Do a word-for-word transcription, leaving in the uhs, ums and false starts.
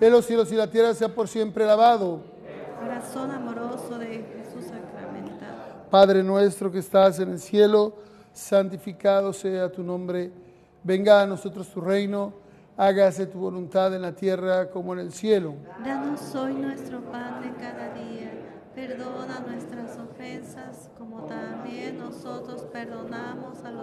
de los cielos y la tierra sea por siempre alabado. Corazón amoroso de Jesús sacramentado. Padre nuestro que estás en el cielo, santificado sea tu nombre. Venga a nosotros tu reino, hágase tu voluntad en la tierra como en el cielo. Danos hoy nuestro pan de cada día. Perdona nuestras ofensas como también nosotros perdonamos a los